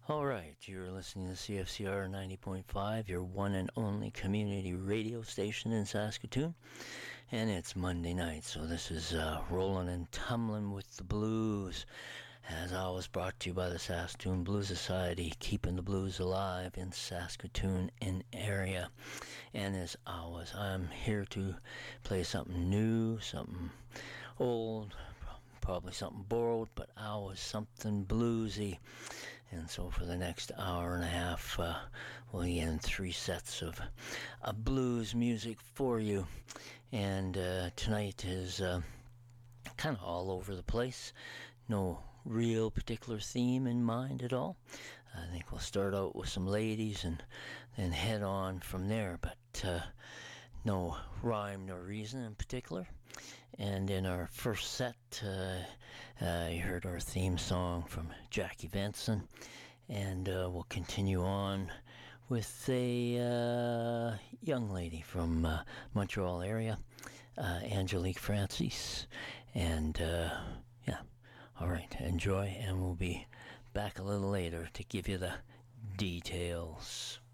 All right, you're listening to CFCR 90.5, your one and only community radio station in Saskatoon, and it's Monday night, so this is Rolling and Tumbling with the Blues, as always brought to you by the Saskatoon Blues Society, keeping the blues alive in Saskatoon and area. And as always, I'm here to play something new, something old, probably something borrowed, but always something bluesy. And so for the next hour and a half, we'll be in 3 sets of blues music for you. And tonight is kind of all over the place. No real particular theme in mind at all. I think we'll start out with some ladies and then head on from there, but no rhyme nor reason in particular. And in our first set, you heard our theme song from Jackie Venson, and we'll continue on with a young lady from Montreal area, Angelique Francis. And yeah, all right, enjoy, and we'll be back a little later to give you the details.